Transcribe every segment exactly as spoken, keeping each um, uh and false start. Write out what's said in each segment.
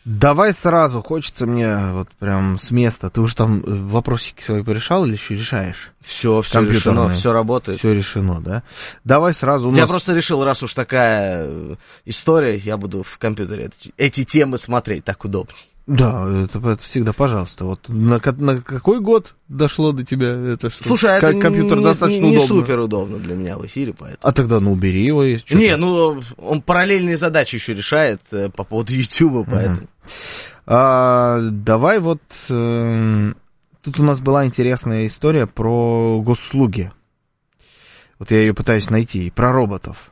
Давай сразу, хочется мне вот прям с места. Ты уже там вопросики свои порешал или еще решаешь? Все, все решено, все работает. Все решено, да? Давай сразу. Я нас... просто решил, раз уж такая история, я буду в компьютере эти, эти темы смотреть, так удобнее. Да, это, это всегда, пожалуйста. Вот на, на какой год дошло до тебя это? Что? Слушай, как это компьютер не, достаточно не, не удобно. супер удобно для меня в эфире, поэтому. А тогда, ну, убери его. Если не, ну, он параллельные задачи еще решает э, по поводу Ютуба, поэтому. Uh-huh. А, давай вот... Э, тут у нас была интересная история про госуслуги. Вот я ее пытаюсь найти. Про роботов.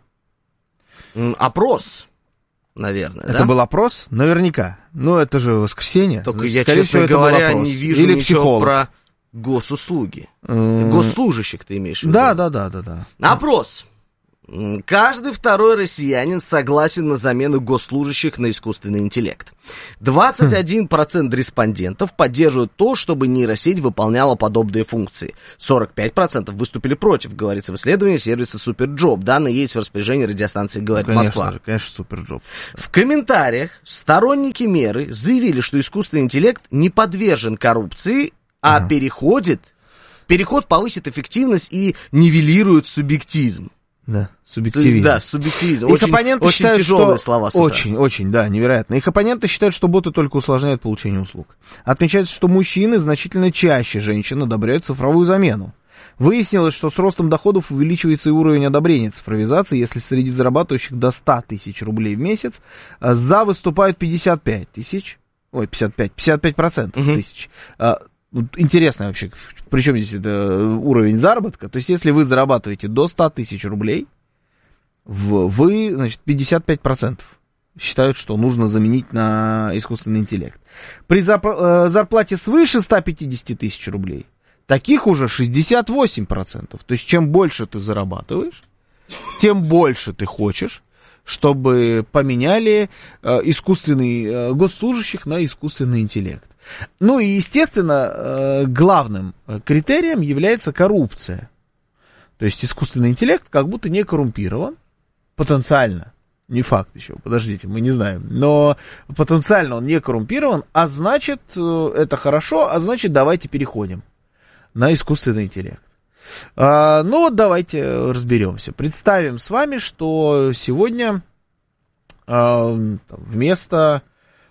Опрос. Наверное, это да? был опрос? Наверняка. Ну, это же воскресенье. Только я, честно говоря, не вижу Или ничего психолог. про госуслуги. Mm. Госслужащих ты имеешь в виду? Да, да, да, да, да. Опрос. Каждый второй россиянин согласен на замену госслужащих на искусственный интеллект. двадцать один процент респондентов поддерживают то, чтобы нейросеть выполняла подобные функции. сорок пять процентов выступили против, говорится в исследовании сервиса Суперджоп. Данные есть в распоряжении радиостанции «Говорит ну, конечно Москва». Же, конечно, Суперджоп. В комментариях сторонники меры заявили, что искусственный интеллект не подвержен коррупции, а ага. переходит, переход повысит эффективность и нивелирует субъектизм. Да, субъективизм. Да, субъективизм. Их очень, оппоненты очень считают, тяжелые что... слова. Очень, очень, да, невероятно. Их оппоненты считают, что боты только усложняют получение услуг. Отмечается, что мужчины значительно чаще женщин одобряют цифровую замену. Выяснилось, что с ростом доходов увеличивается и уровень одобрения цифровизации, если среди зарабатывающих до ста тысяч рублей в месяц за выступают пятьдесят пять тысяч, ой, пятьдесят пять, пятьдесят пять процентов угу. тысяч. Интересно вообще, при чем здесь это уровень заработка? То есть, если вы зарабатываете до ста тысяч рублей, вы, значит, пятьдесят пять процентов считают, что нужно заменить на искусственный интеллект. При зарплате свыше ста пятидесяти тысяч рублей, таких уже шестьдесят восемь процентов. То есть, чем больше ты зарабатываешь, тем больше ты хочешь, чтобы поменяли искусственный госслужащих на искусственный интеллект. Ну и, естественно, главным критерием является коррупция. То есть искусственный интеллект как будто не коррумпирован, потенциально, не факт еще, подождите, мы не знаем, но потенциально он не коррумпирован, а значит, это хорошо, а значит, давайте переходим на искусственный интеллект. А, ну вот давайте разберемся. Представим с вами, что сегодня а, вместо...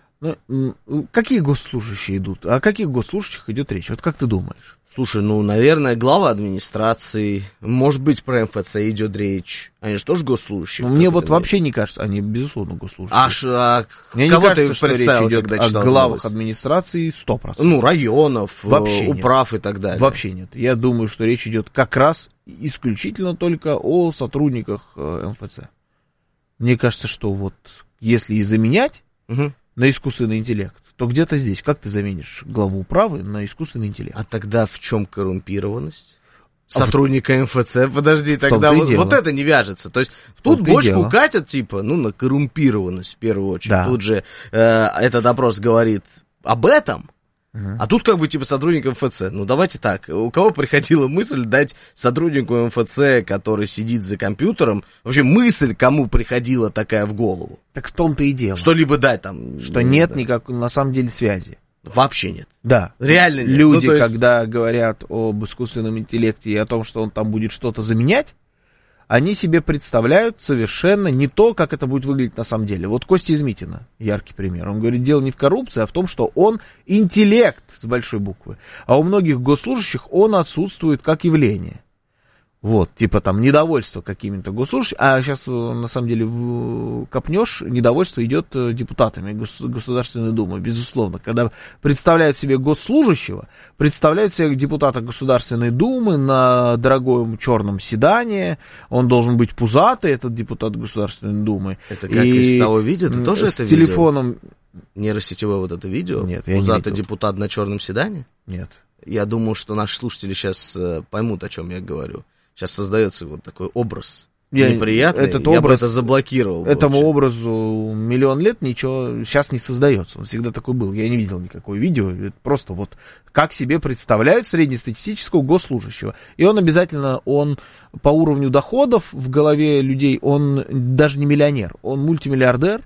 Ну, какие госслужащие идут? О каких госслужащих идет речь? Вот как ты думаешь? Слушай, ну, наверное, глава администрации, может быть, про эм эф це идет речь. Они же тоже госслужащие. Ну, мне вот вообще не кажется, они, безусловно, госслужащие. Аж, а мне кого не кажется, ты что представил, речь идет когда о читал главах новость? Администрации сто процентов. Ну, районов, вообще управ нет. и так далее. Вообще нет. Я думаю, что речь идет как раз исключительно только о сотрудниках эм эф це. Мне кажется, что вот если и заменять угу. на искусственный интеллект, то где-то здесь. Как ты заменишь главу управы на искусственный интеллект? А тогда в чем коррумпированность? Сотрудника эм эф це? Подожди, тогда вот, вот это не вяжется. То есть тут бочку катят, типа, ну, на коррумпированность в первую очередь. Да. Тут же э, этот опрос говорит об этом. Uh-huh. А тут как бы типа сотрудник эм эф це. Ну давайте так, у кого приходила мысль дать сотруднику эм эф це, который сидит за компьютером, вообще мысль кому приходила такая в голову? Так в том-то и дело. Что-либо дать там. Что нет да. никакой на самом деле связи. Вообще нет. Да. Реально нет. Люди, ну, есть... когда говорят об искусственном интеллекте и о том, что он там будет что-то заменять, они себе представляют совершенно не то, как это будет выглядеть на самом деле. Вот Костя Измитина, яркий пример. Он говорит, дело не в коррупции, а в том, что он интеллект с большой буквы. А у многих госслужащих он отсутствует как явление. Вот, типа там недовольство какими-то госслужащими. А сейчас, на самом деле, копнешь, недовольство идет депутатами Государственной Думы, безусловно. Когда представляют себе госслужащего, представляют себе депутата Государственной Думы на дорогом черном седане. Он должен быть пузатый, этот депутат Государственной Думы. Это как и из того видео? Ты тоже это видел? С телефоном... Нейросетевое вот это видео? Нет, я Пузатый не видел. Депутат на черном седане? Нет. Я думаю, что наши слушатели сейчас поймут, о чем я говорю. Сейчас создается вот такой образ я, неприятный, этот я образ, бы это заблокировал. Этому вообще. Образу миллион лет ничего сейчас не создается, он всегда такой был. Я не видел никакого видео, это просто вот как себе представляют среднестатистического госслужащего. И он обязательно, он по уровню доходов в голове людей, он даже не миллионер, он мультимиллиардер,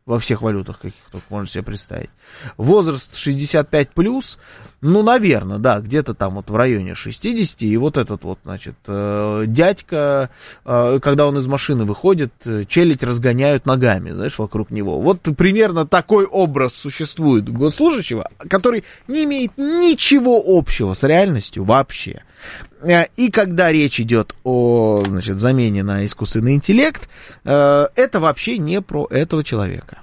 во всех валютах, каких только можно себе представить. Возраст шестьдесят пять плюс, ну, наверное, да, где-то там вот в районе шестидесяти, и вот этот вот, значит, дядька, когда он из машины выходит, челядь разгоняют ногами, знаешь, вокруг него. Вот примерно такой образ существует госслужащего, который не имеет ничего общего с реальностью вообще. И когда речь идет о, значит, замене на искусственный интеллект, это вообще не про этого человека.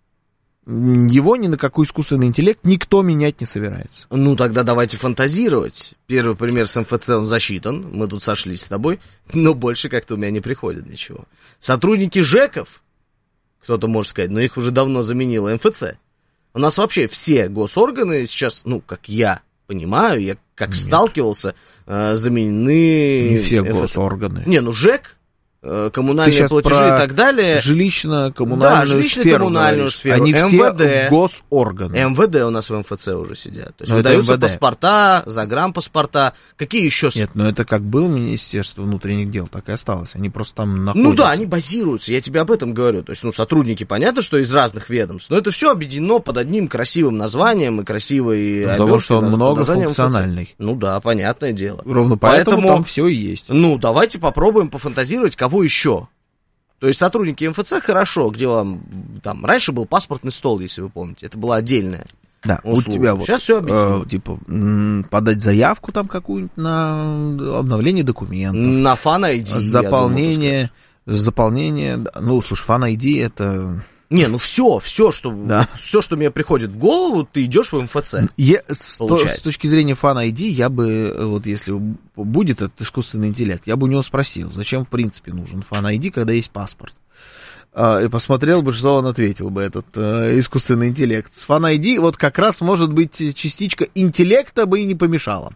Его ни на какой искусственный интеллект никто менять не собирается. Ну, тогда давайте фантазировать. Первый пример с эм эф цэ, он засчитан, мы тут сошлись с тобой, но больше как-то у меня не приходит ничего. Сотрудники ЖЭКов, кто-то может сказать, но их уже давно заменила эм эф цэ. У нас вообще все госорганы сейчас, ну, как я понимаю, я как Нет. сталкивался, э, заменены... Не все госорганы. Не, ну ЖЭК, э, коммунальные платежи и так далее. Жилищно-коммунальную да, жилищно-коммунальную сферу. Они эм вэ дэ. все госорганы. эм вэ дэ у нас в эм эф цэ уже сидят. То есть выдаются паспорта, загранпаспорта. Какие еще... Нет, но это как было Министерство внутренних дел, так и осталось. Они просто там находятся. Ну да, они базируются, я тебе об этом говорю. То есть, ну, сотрудники, понятно, что из разных ведомств, но это все объединено под одним красивым названием и красивой оберткой. Потому что он многофункциональный. Ну да, понятное дело. Ровно поэтому, поэтому там все и есть. Ну, давайте попробуем пофантазировать, кого еще. То есть сотрудники эм эф цэ хорошо, где вам там раньше был паспортный стол, если вы помните, это была отдельная да, услуга. У тебя вот, сейчас все объясню. Э, типа м- подать заявку там какую-нибудь на обновление документов. На Fan ай ди. Заполнение, думаю, заполнение, ну, слушай, Fan ай ди это... Не, ну все, все, что, да. все, что мне приходит в голову, ты идешь в эм эф цэ. Я, с, то, с точки зрения Fan ай ди, я бы, вот если будет этот искусственный интеллект, я бы у него спросил, зачем в принципе нужен Fan ай ди, когда есть паспорт. И посмотрел бы, что он ответил бы, этот э, искусственный интеллект. С Fan ай ди вот как раз, может быть, частичка интеллекта бы и не помешала.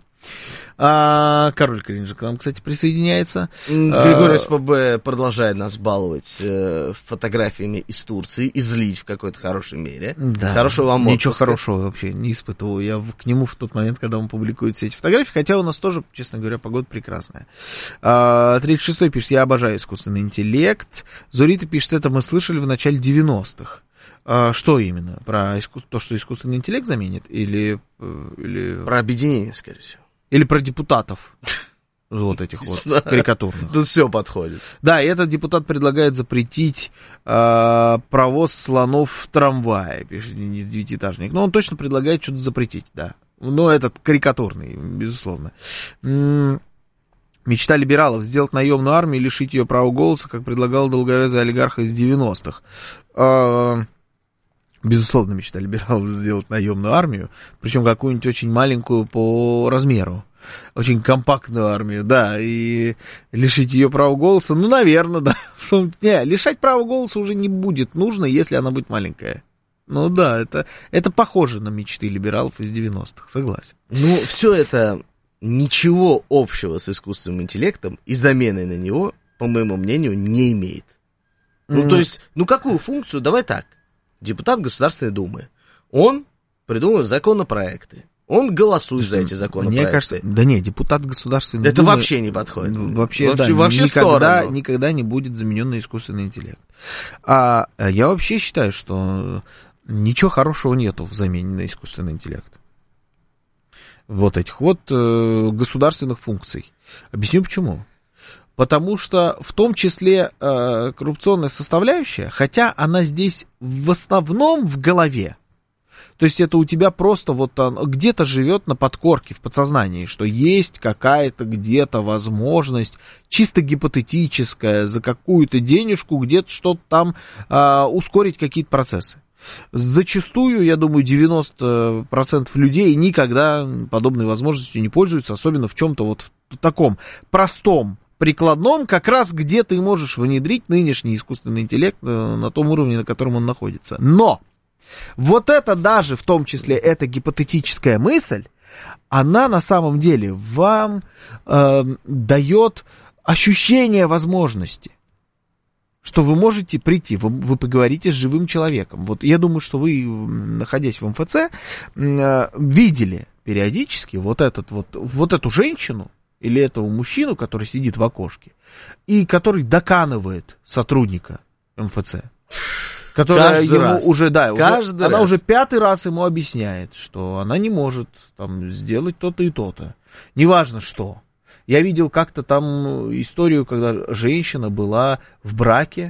А, Король Кринжа к нам, кстати, присоединяется. Григорий СПБ продолжает нас баловать э, фотографиями из Турции и злить в какой-то хорошей мере. Да, хорошего вам ничего отпуска. Хорошего вообще не испытывал я к нему в тот момент, когда он публикует все эти фотографии, хотя у нас тоже, честно говоря, погода прекрасная. А, тридцать шестой пишет, я обожаю искусственный интеллект. Зурита пишет, это мы слышали в начале девяностых. А, что именно? Про иску... то, что искусственный интеллект заменит? Или, или... Про объединение, скорее всего. Или про депутатов, вот этих вот карикатурных. Тут все подходит. Да, и этот депутат предлагает запретить э, провоз слонов в трамвае, пишет из девятиэтажник. Но он точно предлагает что-то запретить, да. Но этот карикатурный, безусловно. М-м- мечта либералов сделать наемную армию и лишить ее права голоса, как предлагал долговязый олигарх из девяностых. Э- Безусловно, мечта либералов сделать наемную армию, причем какую-нибудь очень маленькую по размеру, очень компактную армию, да, и лишить ее права голоса, ну, наверное, да. Не, лишать права голоса уже не будет нужно, если она будет маленькая. Ну да, это, это похоже на мечты либералов из девяностых, согласен. Ну, все это ничего общего с искусственным интеллектом и заменой на него, по моему мнению, не имеет. Ну, mm. то есть, ну, какую функцию, давай так. Депутат Государственной Думы. Он придумывает законопроекты. Он голосует за эти законопроекты. Мне кажется, да не, депутат Государственной Это Думы... Это вообще не подходит. Вообще, вообще, да, вообще никогда, никогда не будет заменен на искусственный интеллект. А я вообще считаю, что ничего хорошего нету в замене на искусственный интеллект. Вот этих вот э, государственных функций. Объясню почему. Потому что в том числе э, коррупционная составляющая, хотя она здесь в основном в голове. То есть это у тебя просто вот он, где-то живет на подкорке, в подсознании, что есть какая-то где-то возможность, чисто гипотетическая, за какую-то денежку где-то что-то там э, ускорить какие-то процессы. Зачастую, я думаю, девяносто процентов людей никогда подобной возможностью не пользуются, особенно в чем-то вот в таком простом, прикладном, как раз где ты можешь внедрить нынешний искусственный интеллект на том уровне, на котором он находится. Но вот это даже, в том числе, эта гипотетическая мысль, она на самом деле вам э, дает ощущение возможности, что вы можете прийти, вы, вы поговорите с живым человеком. Вот я думаю, что вы, находясь в эм эф цэ, э, видели периодически вот, этот, вот, вот эту женщину, или этого мужчину, который сидит в окошке, и который доканывает сотрудника эм эф цэ. Которая ему раз. уже, да, Каждый уже, она раз. уже пятый раз ему объясняет, что она не может там сделать то-то и то-то. Неважно что. Я видел как-то там историю, когда женщина была в браке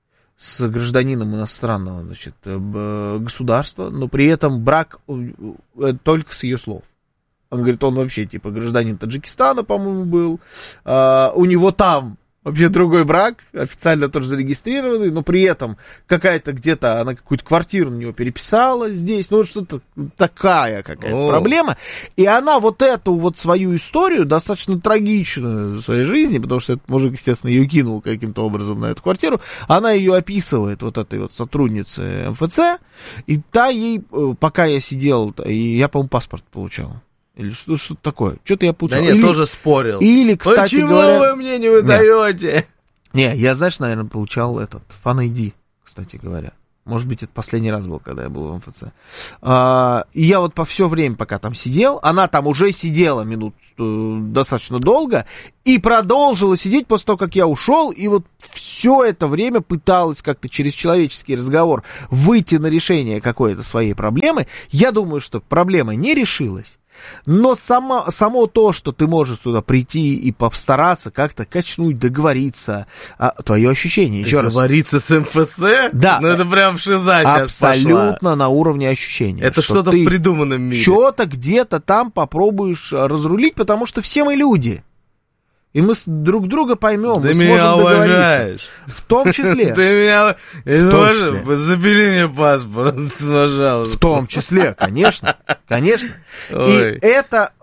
с гражданином иностранного, значит, государства, но при этом брак только с ее слов. Он говорит, он вообще типа гражданин Таджикистана, по-моему, был. А, у него там вообще другой брак, официально тоже зарегистрированный, но при этом какая-то где-то, она какую-то квартиру на него переписала здесь, ну вот что-то такая какая-то О. проблема. И она вот эту вот свою историю, достаточно трагичную в своей жизни, потому что этот мужик, естественно, ее кинул каким-то образом на эту квартиру, она ее описывает вот этой вот сотруднице эм эф цэ, и та ей, пока я сидел, и я, по-моему, паспорт получал. Или что, что-то такое. Что-то я получил. Да нет, или, тоже спорил. Или, кстати Почему говоря... вы мне не выдаете? Не, не, я, знаешь, наверное, получал этот, Fan ай ди, кстати говоря. Может быть, это последний раз был, когда я был в эм эф цэ. А, и я вот по все время, пока там сидел, она там уже сидела минут э, достаточно долго, и продолжила сидеть после того, как я ушел, и вот все это время пыталась как-то через человеческий разговор выйти на решение какой-то своей проблемы. Я думаю, что проблема не решилась. Но само, само то, что ты можешь туда прийти и постараться как-то качнуть, договориться, а, твое ощущение, еще раз. Договориться с эм эф цэ? Да. Ну это прям шиза сейчас пошла. Абсолютно на уровне ощущения. Это что-то в придуманном мире. Что-то где-то там попробуешь разрулить, потому что все мы люди. И мы друг друга поймем, ты мы меня сможем уважаешь. договориться. В том числе. Ты меня... В том числе. Забери мне паспорт, пожалуйста. В том числе, конечно. Конечно. Ой. И это,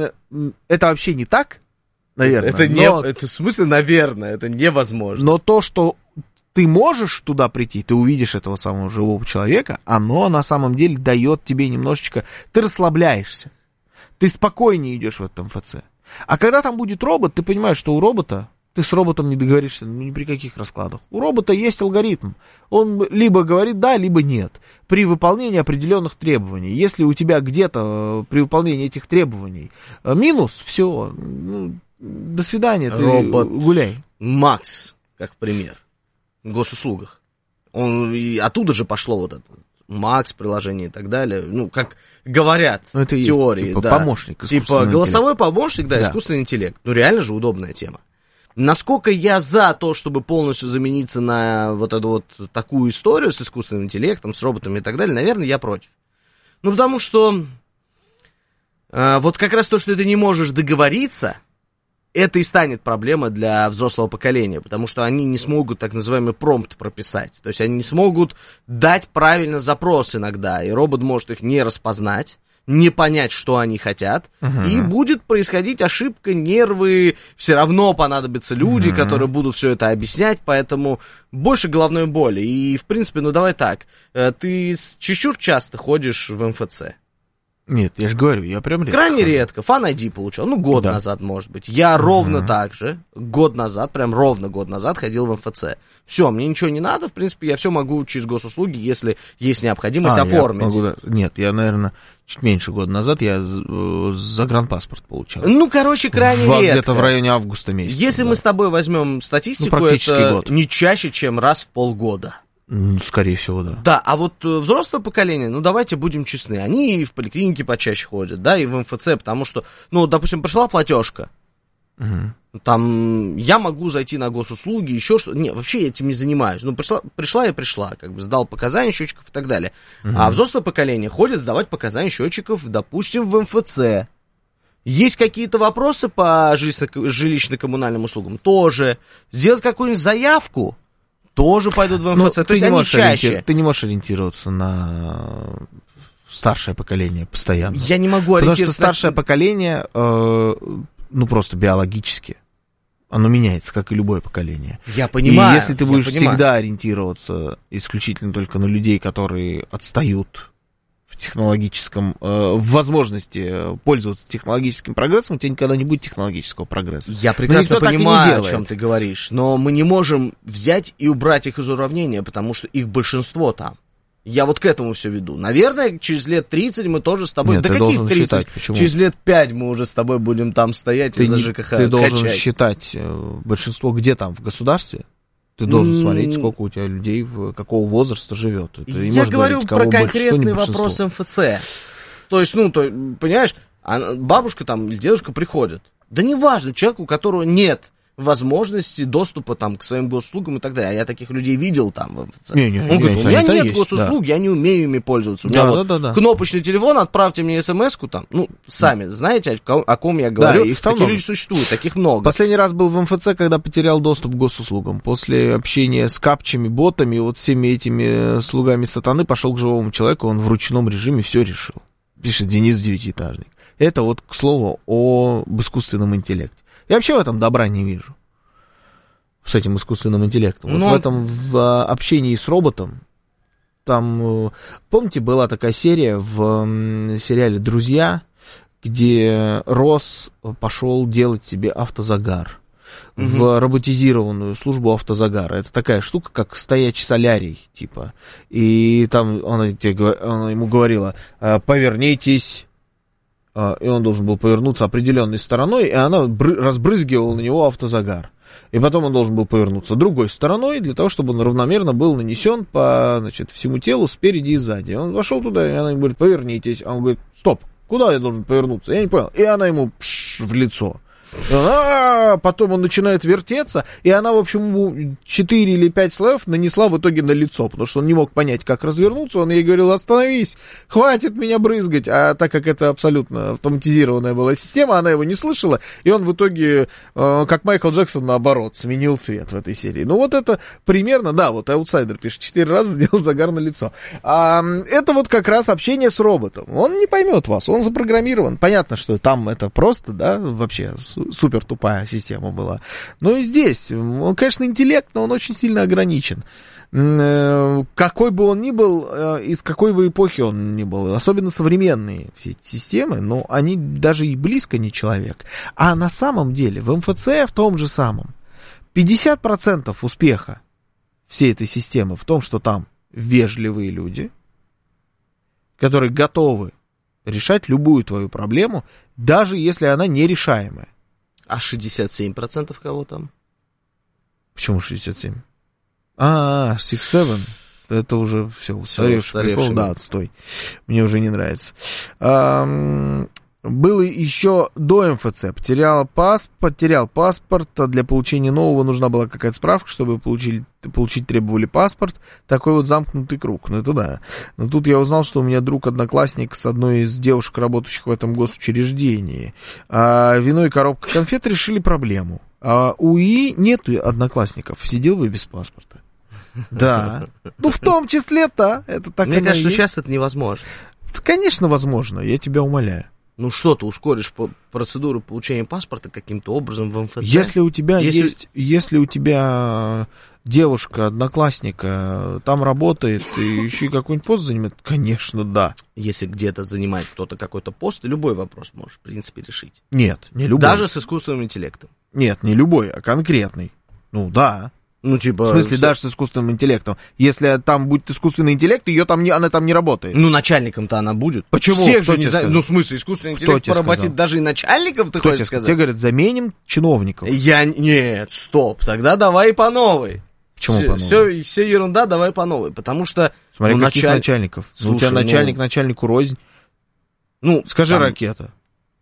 это вообще не так, наверное. Это, но, не, это в смысле, наверное, это невозможно. Но то, что ты можешь туда прийти, ты увидишь этого самого живого человека, оно на самом деле дает тебе немножечко... Ты расслабляешься. Ты спокойнее идешь в этом эм эф цэ. А когда там будет робот, ты понимаешь, что у робота, ты с роботом не договоришься ну, ни при каких раскладах. У робота есть алгоритм. Он либо говорит да, либо нет. При выполнении определенных требований. Если у тебя где-то при выполнении этих требований минус, все, ну, до свидания, ты робот гуляй. Макс, как пример, в госуслугах. Он, и оттуда же пошло вот это. Макс, приложение и так далее, ну, как говорят ну, это в теории. Есть, типа да. помощник. Типа голосовой помощник, да, да, искусственный интеллект. Ну, реально же удобная тема. Насколько я за то, чтобы полностью замениться на вот эту вот такую историю с искусственным интеллектом, с роботами и так далее, наверное, я против. Ну, потому что э, вот как раз то, что ты не можешь договориться, это и станет проблемой для взрослого поколения, потому что они не смогут так называемый промпт прописать. То есть они не смогут дать правильно запрос иногда, и робот может их не распознать, не понять, что они хотят, uh-huh. и будет происходить ошибка, нервы, все равно понадобятся люди, uh-huh. которые будут все это объяснять, поэтому больше головной боли. И, в принципе, ну давай так, ты чересчур часто ходишь в эм эф цэ. Нет, я же говорю, я прям редко. Крайне хожу. редко. Fan ай ди получал, ну, год да. назад, может быть. Я uh-huh. ровно так же, год назад, прям ровно год назад ходил в эм эф цэ. Все, мне ничего не надо, в принципе, я все могу через госуслуги, если есть необходимость, а, оформить. Я могу, нет, я, наверное, чуть меньше года назад я загранпаспорт получал. Ну, короче, крайне в, редко. Где-то в районе августа месяца. Если да. мы с тобой возьмем статистику, ну, это год. не чаще, чем раз в полгода. Скорее всего, да. Да, а вот взрослое поколение, ну, давайте будем честны, они и в поликлинике почаще ходят, да, и в эм эф цэ, потому что, ну, допустим, пришла платежка, угу. там, я могу зайти на госуслуги, еще что-то, не, вообще я этим не занимаюсь, ну, пришла, пришла и пришла, как бы, сдал показания счетчиков и так далее, угу. а взрослое поколение ходит сдавать показания счетчиков, допустим, в эм эф цэ. Есть какие-то вопросы по жилищно-коммунальным услугам? Тоже. Сделать какую-нибудь заявку? Тоже пойдут в эм эф цэ, ну, то есть они чаще. Ты не можешь ориентироваться на старшее поколение постоянно. Я не могу ориентироваться. Потому что старшее на... поколение, э, ну просто биологически, оно меняется, как и любое поколение. Я понимаю. И если ты будешь всегда ориентироваться исключительно только на людей, которые отстают в технологическом, э, в возможности пользоваться технологическим прогрессом, у тебя никогда не будет технологического прогресса. Я прекрасно понимаю, о чем ты говоришь, но мы не можем взять и убрать их из уравнения, потому что их большинство там. Я вот к этому все веду. Наверное, через лет тридцать мы тоже с тобой... Нет, да ты каких должен тридцать? Считать, почему? Через лет пять мы уже с тобой будем там стоять ты и за не, ЖКХ Ты должен качать. считать большинство где там, в государстве? Ты должен mm. смотреть, сколько у тебя людей, какого возраста живет. Это Я говорю про конкретный вопрос эм эф цэ. То есть, ну, то, понимаешь, бабушка там или дедушка приходят. Да неважно, человек, у которого нет возможности доступа там к своим госуслугам и так далее. А я таких людей видел там в эм эф цэ. Не, не, Он не, говорит, не, у меня нет есть, госуслуг, да. я не умею ими пользоваться. У меня да, вот да, да, кнопочный телефон, отправьте мне смс-ку там. Ну, сами да. знаете, о ком я говорю. Да, их там такие много. Люди существуют, таких много. Последний раз был в эм эф цэ, когда потерял доступ к госуслугам. После общения с капчами, ботами, вот всеми этими слугами сатаны, пошел к живому человеку, он в ручном режиме все решил. Пишет Денис Девятиэтажник. Это вот, к слову, об искусственном интеллекте. Я вообще в этом добра не вижу. С этим искусственным интеллектом. Вот Но... в этом в общении с роботом. Там, помните, была такая серия в сериале «Друзья», где Росс пошел делать себе автозагар. Угу. В роботизированную службу автозагара. Это такая штука, как стоячий солярий, типа. И там она, она ему говорила: повернитесь. И он должен был повернуться определенной стороной, и она разбрызгивала на него автозагар. И потом он должен был повернуться другой стороной, для того, чтобы он равномерно был нанесен по, значит, всему телу спереди и сзади. Он вошел туда, и она ему говорит: повернитесь. А он говорит: стоп, куда я должен повернуться? Я не понял. И она ему пш, в лицо. А-а-а! Потом он начинает вертеться, и она, в общем, ему четыре или пять слоев нанесла в итоге на лицо, потому что он не мог понять, как развернуться. Он ей говорил: остановись, хватит меня брызгать. А так как это абсолютно автоматизированная была система, она его не слышала, и он в итоге, э, как Майкл Джексон, наоборот, сменил цвет в этой серии. Ну вот это примерно, да, вот Аутсайдер пишет, четыре раза сделал загар на лицо. А, это вот как раз общение с роботом. Он не поймет вас, он запрограммирован. Понятно, что там это просто, да, вообще супер тупая система была. Но и здесь, он, конечно, интеллект, но он очень сильно ограничен. Какой бы он ни был, из какой бы эпохи он ни был, особенно современные все эти системы, но они даже и близко не человек. А на самом деле в эм эф цэ, в том же самом, пятьдесят процентов успеха всей этой системы в том, что там вежливые люди, которые готовы решать любую твою проблему, даже если она нерешаемая. А шестьдесят семь процентов кого там? Почему шестьдесят семь? А, шесть семь. Это уже все, устаревший прикол. Да, отстой. Мне уже не нравится. А, было еще до эм эф цэ. Потерял паспорт, потерял паспорт. Для получения нового нужна была какая-то справка, чтобы получили, получить требовали паспорт. Такой вот замкнутый круг. Ну, это да. Но тут я узнал, что у меня друг-одноклассник с одной из девушек, работающих в этом госучреждении. А вино и коробка конфет решили проблему. А у ИИ нет одноклассников. Сидел бы без паспорта. Да. Ну, в том числе-то. Это так. Мне кажется, что сейчас это невозможно. Конечно, возможно. Я тебя умоляю. Ну что, ты ускоришь по процедуру получения паспорта каким-то образом в эм эф цэ? Если у тебя если... есть, если у тебя девушка, одноклассника там работает, и еще и какой-нибудь пост занимает, конечно, да. Если где-то занимает кто-то какой-то пост, ты любой вопрос можешь, в принципе, решить. Нет, не любой. Даже с искусственным интеллектом. Нет, не любой, а конкретный. Ну да. Ну, типа... В смысле, все... даже с искусственным интеллектом. Если там будет искусственный интеллект, ее там не, она там не работает. Ну, начальником-то она будет. Почему? Всех же не знаю. Ну, в смысле, искусственный Кто интеллект поработит даже и начальников, ты Кто хочешь сказать? Тебе говорят, заменим чиновников. Я... Нет, стоп, тогда давай по новой. Почему все, по новой? Все, все ерунда, давай по новой. Потому что... Смотри, ну, каких началь... начальников. Слушай, ну, у тебя начальник ну... начальнику рознь. Ну, скажи там... ракета.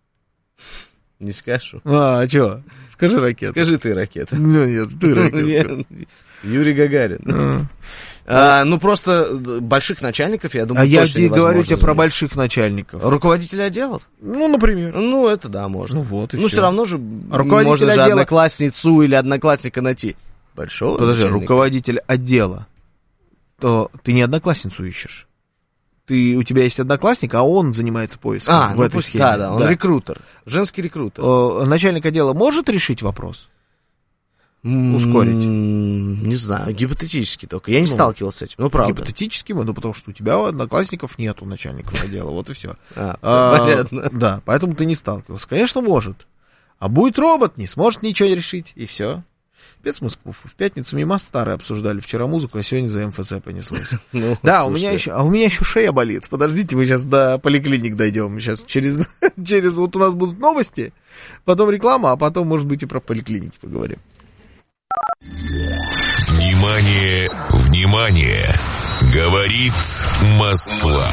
Не скажу. А, а что? Скажи ракета. Скажи ты ракета. Ну, нет, ты ракета. Юрий Гагарин. А, ну, просто больших начальников, я думаю, а точно я говорю тебе про больших начальников. Руководителя отделов? Ну, например. Ну, это да, можно. Ну, вот и Ну, все. все равно же можно же отдела... одноклассницу или одноклассника найти. Большого Подожди, начальника. Руководитель отдела. То ты не одноклассницу ищешь. Ты, у тебя есть одноклассник, а он занимается поиском а, в ну этой пусть, схеме. Да, да, он да. рекрутер, женский рекрутер. О, начальник отдела может решить вопрос? Ускорить? Не знаю, гипотетически только. Я не ну, сталкивался с этим, ну правда. Гипотетически, ну потому что у тебя одноклассников нету начальников отдела, вот и все. А, а, понятно. Да, поэтому ты не сталкивался. Конечно, может. А будет робот, не сможет ничего решить, и все. Спецмоскву в пятницу мимо старые обсуждали вчера музыку, а сегодня за эм эф цэ понеслось. Ну, да, у меня еще, а у меня еще шея болит. Подождите, мы сейчас до поликлиник дойдем. Сейчас через, через вот у нас будут новости, потом реклама, а потом, может быть, и про поликлиники поговорим. Внимание, внимание! Говорит Москва.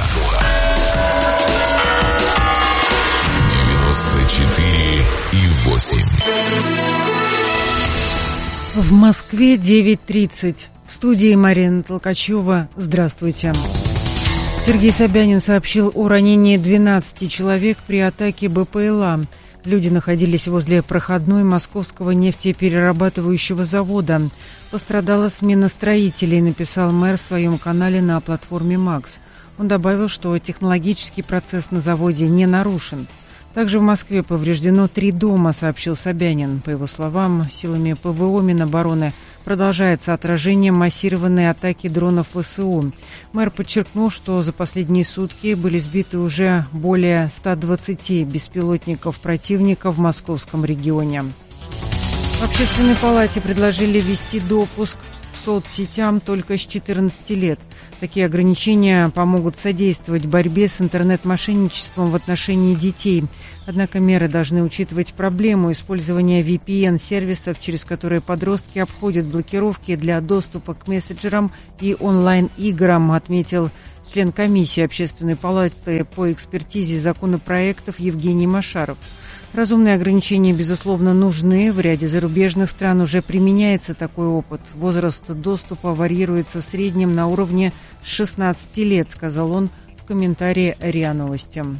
девяносто четыре и восемь. В Москве девять тридцать. В студии Марина Толкачева. Здравствуйте. Сергей Собянин сообщил о ранении двенадцати человек при атаке БПЛА. Люди находились возле проходной московского нефтеперерабатывающего завода. Пострадала смена строителей, написал мэр в своем канале на платформе Макс. Он добавил, что технологический процесс на заводе не нарушен. Также в Москве повреждено три дома, сообщил Собянин. По его словам, силами ПВО Минобороны продолжается отражение массированной атаки дронов ВСУ. Мэр подчеркнул, что за последние сутки были сбиты уже более ста двадцати беспилотников противника в московском регионе. В Общественной палате предложили ввести допуск к соцсетям только с четырнадцати лет. Такие ограничения помогут содействовать борьбе с интернет-мошенничеством в отношении детей. Однако меры должны учитывать проблему использования ви пи эн-сервисов, через которые подростки обходят блокировки для доступа к мессенджерам и онлайн-играм, отметил член комиссии Общественной палаты по экспертизе законопроектов Евгений Машаров. Разумные ограничения, безусловно, нужны. В ряде зарубежных стран уже применяется такой опыт. Возраст доступа варьируется в среднем на уровне с шестнадцати лет, сказал он в комментарии РИА Новостям.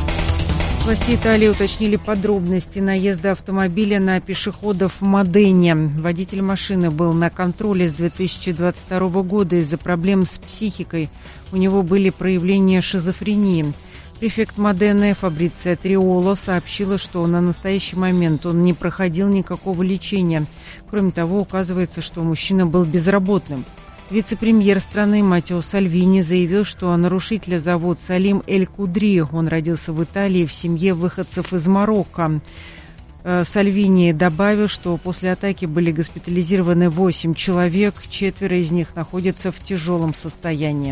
Власти Италии уточнили подробности наезда автомобиля на пешеходов в Модене. Водитель машины был на контроле с две тысячи двадцать второго года из-за проблем с психикой. У него были проявления шизофрении. Префект Модены Фабриция Триоло сообщила, что на настоящий момент он не проходил никакого лечения. Кроме того, указывается, что мужчина был безработным. Вице-премьер страны Матео Сальвини заявил, что нарушителя зовут Салим Эль-Кудри. Он родился в Италии в семье выходцев из Марокко. Сальвини добавил, что после атаки были госпитализированы восемь человек, четверо из них находятся в тяжелом состоянии.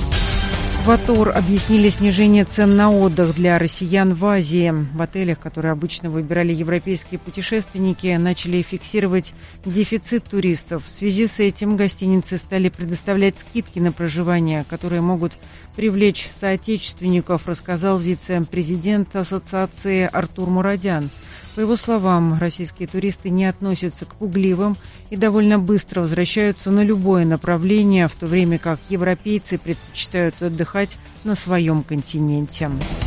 В АТОР объяснили снижение цен на отдых для россиян в Азии. В отелях, которые обычно выбирали европейские путешественники, начали фиксировать дефицит туристов. В связи с этим гостиницы стали предоставлять скидки на проживание, которые могут привлечь соотечественников, рассказал вице-президент ассоциации Артур Мурадян. По его словам, российские туристы не относятся к пугливым и довольно быстро возвращаются на любое направление, в то время как европейцы предпочитают отдыхать на своем континенте.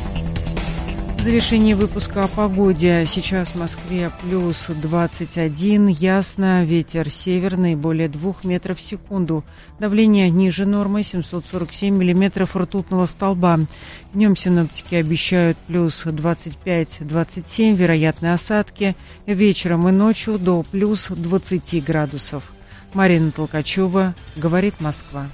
В завершении выпуска о погоде. Сейчас в Москве плюс двадцать один, ясно, ветер северный, более двух метров в секунду. Давление ниже нормы, семьсот сорок семь миллиметров ртутного столба. Днем синоптики обещают плюс двадцать пять - двадцать семь, вероятные осадки. Вечером и ночью до плюс двадцати градусов. Марина Толкачева, говорит Москва.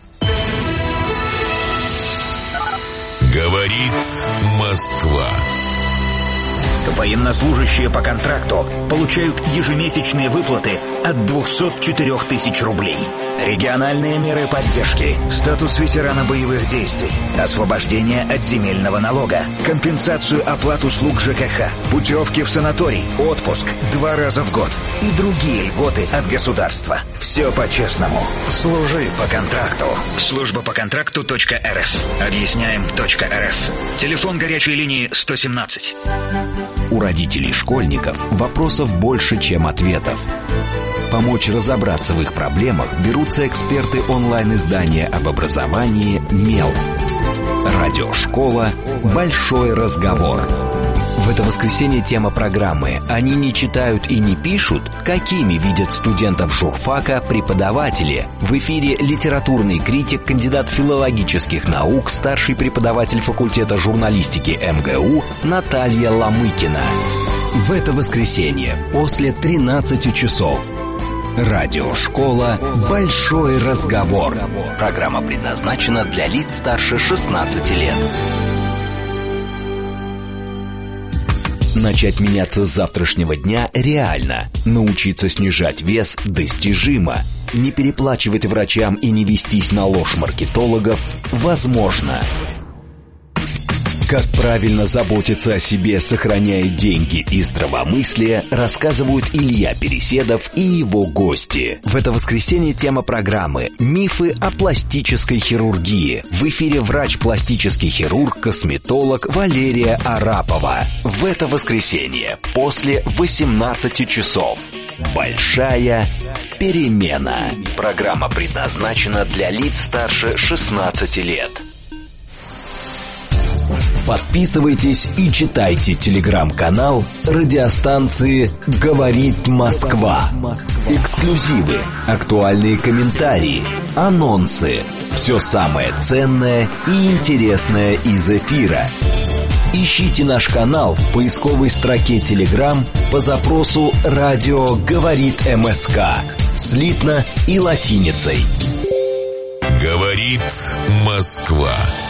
Говорит Москва. Военнослужащие по контракту получают ежемесячные выплаты от двухсот четырёх тысяч рублей. Региональные меры поддержки, статус ветерана боевых действий, освобождение от земельного налога, компенсацию оплат услуг ЖКХ, путевки в санаторий, отпуск два раза в год и другие льготы от государства. Все по-честному. Служи по контракту. Служба по контракту точка эр эф. Объясняем точка эр эф. Телефон горячей линии сто семнадцать. У родителей школьников вопросов больше, чем ответов. Помочь разобраться в их проблемах берутся эксперты онлайн-издания об образовании «Мел». Радиошкола «Большой разговор». В это воскресенье тема программы «Они не читают и не пишут. Какими видят студентов журфака преподаватели?» В эфире литературный критик, кандидат филологических наук, старший преподаватель факультета журналистики эм гэ у Наталья Ломыкина. В это воскресенье после тринадцати часов. Радиошкола «Большой разговор». Программа предназначена для лиц старше шестнадцати лет. Начать меняться с завтрашнего дня реально. Научиться снижать вес достижимо. Не переплачивать врачам и не вестись на ложь маркетологов возможно. Как правильно заботиться о себе, сохраняя деньги и здравомыслие, рассказывают Илья Переседов и его гости. В это воскресенье тема программы «Мифы о пластической хирургии». В эфире врач-пластический хирург, косметолог Валерия Арапова. В это воскресенье после восемнадцати часов. Большая перемена. Программа предназначена для лиц старше шестнадцати лет. Подписывайтесь и читайте телеграм-канал радиостанции «Говорит Москва». Эксклюзивы, актуальные комментарии, анонсы. Все самое ценное и интересное из эфира. Ищите наш канал в поисковой строке Telegram по запросу «Радио говорит МСК» слитно и латиницей. Говорит Москва.